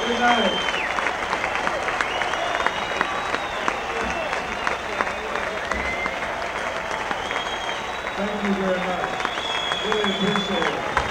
Good night. Thank you very much. Really appreciate it.